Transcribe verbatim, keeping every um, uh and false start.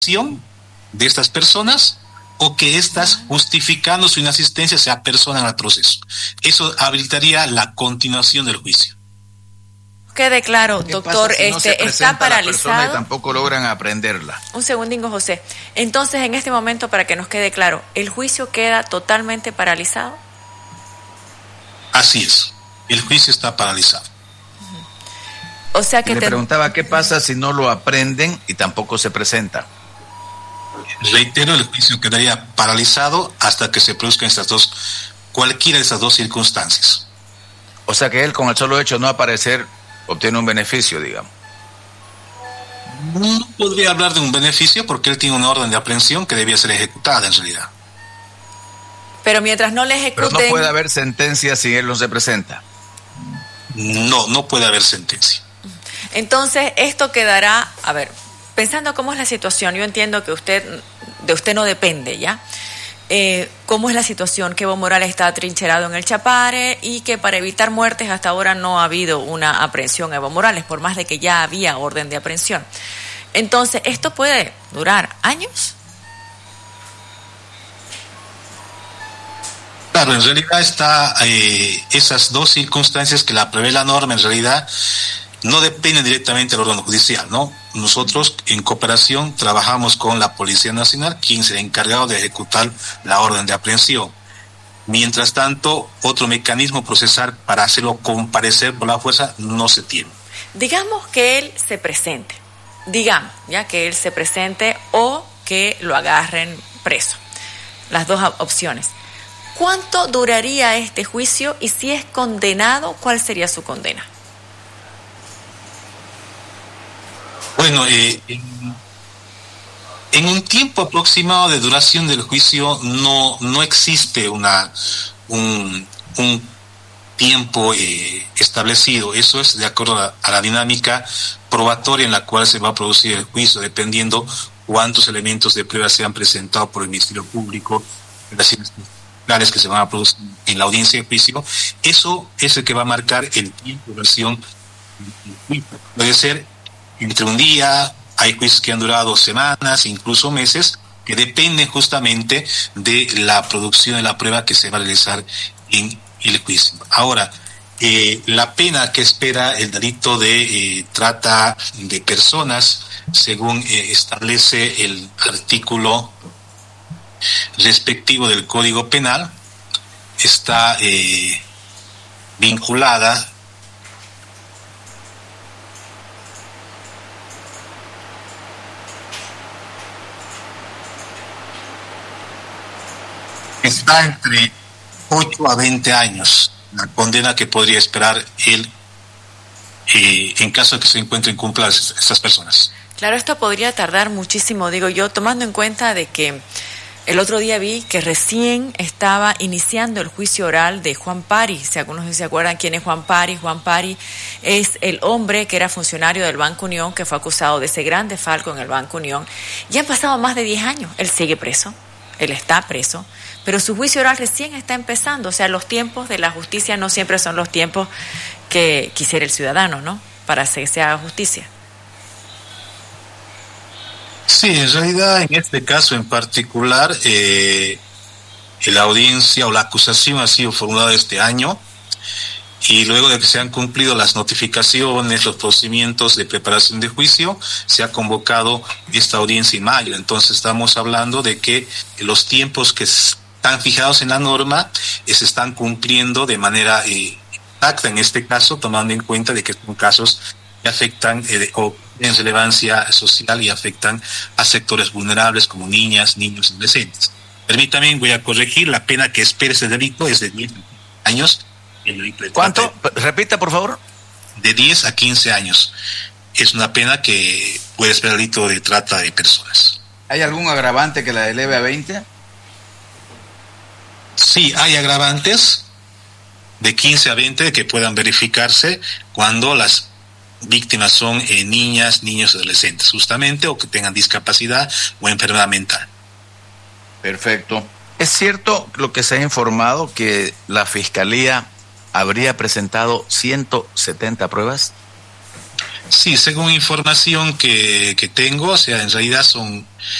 de estas personas o que éstas, justificando su inasistencia, se apersonan al proceso. Eso habilitaría la continuación del juicio. Quede claro, doctor, si no este está paralizado y tampoco logran aprenderla. Un segundingo, José. Entonces, en este momento, para que nos quede claro, ¿el juicio queda totalmente paralizado? Así es, el juicio está paralizado. Uh-huh. O sea que le te... preguntaba qué pasa si no lo aprenden y tampoco se presenta. Reitero, el juicio quedaría paralizado hasta que se produzcan estas dos, cualquiera de estas dos circunstancias. O sea que él, con el solo hecho de no aparecer, obtiene un beneficio, digamos. No podría hablar de un beneficio porque él tiene una orden de aprehensión que debía ser ejecutada en realidad. Pero mientras no le ejecuten... Pero no puede haber sentencia si él no se presenta. No, no puede haber sentencia. Entonces, esto quedará... A ver, pensando cómo es la situación, yo entiendo que usted de usted no depende, ¿ya? Eh, cómo es la situación, que Evo Morales está atrincherado en el Chapare y que para evitar muertes hasta ahora no ha habido una aprehensión a Evo Morales, por más de que ya había orden de aprehensión. Entonces, ¿esto puede durar años? Claro, en realidad está eh, esas dos circunstancias que la prevé la norma, en realidad no dependen directamente del órgano judicial, ¿no? Nosotros en cooperación trabajamos con la Policía Nacional, quien se ha encargado de ejecutar la orden de aprehensión. Mientras tanto, otro mecanismo procesal para hacerlo comparecer por la fuerza no se tiene. Digamos que él se presente, digamos, ya que él se presente o que lo agarren preso, las dos opciones. ¿Cuánto duraría este juicio y si es condenado, cuál sería su condena? Bueno, eh, en, en un tiempo aproximado de duración del juicio no, no existe una, un, un tiempo eh, establecido. Eso es de acuerdo a, a la dinámica probatoria en la cual se va a producir el juicio, dependiendo cuántos elementos de prueba se han presentado por el Ministerio Público, las que se van a producir en la audiencia de juicio. Eso es el que va a marcar el tiempo de duración del juicio. Puede ser entre un día, hay juicios que han durado semanas, incluso meses, que dependen justamente de la producción de la prueba que se va a realizar en el juicio. Ahora, eh, la pena que espera el delito de eh, trata de personas, según eh, establece el artículo respectivo del Código Penal, está eh, vinculada está entre ocho a veinte años la condena que podría esperar él eh, en caso de que se encuentren cumplidas estas personas. Claro, esto podría tardar muchísimo, digo yo, tomando en cuenta de que el otro día vi que recién estaba iniciando el juicio oral de Juan Pari. Si algunos se acuerdan quién es Juan Pari, Juan Pari es el hombre que era funcionario del Banco Unión, que fue acusado de ese gran desfalco en el Banco Unión. Ya han pasado más de diez años, él sigue preso, él está preso, pero su juicio oral recién está empezando. O sea, los tiempos de la justicia no siempre son los tiempos que quisiera el ciudadano, ¿no? Para que se haga justicia. Sí, en realidad en este caso en particular eh, la audiencia o la acusación ha sido formulada este año y luego de que se han cumplido las notificaciones, los procedimientos de preparación de juicio, se ha convocado esta audiencia en mayo. Entonces estamos hablando de que los tiempos que están fijados en la norma eh, se están cumpliendo de manera eh, exacta en este caso, tomando en cuenta de que son casos que afectan eh, o tienen relevancia social y afectan a sectores vulnerables como niñas, niños y adolescentes. Permítame, voy a corregir, la pena que espera ese delito es de diez años. El delito de ¿Cuánto? Repita, por favor. De diez a quince años. Es una pena que puede esperar el delito de trata de personas. ¿Hay algún agravante que la eleve a veinte? Sí, hay agravantes de quince a veinte que puedan verificarse cuando las víctimas son eh, niñas, niños y adolescentes, justamente, o que tengan discapacidad o enfermedad mental. Perfecto. ¿Es cierto lo que se ha informado, que la Fiscalía habría presentado ciento setenta pruebas? Sí, según información que, que tengo, o sea, en realidad son